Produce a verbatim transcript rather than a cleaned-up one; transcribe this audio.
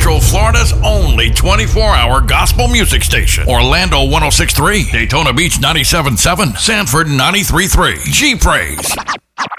Central Florida's only twenty-four hour gospel music station. Orlando one oh six point three, Daytona Beach ninety-seven point seven, Sanford ninety-three point three. G Praise.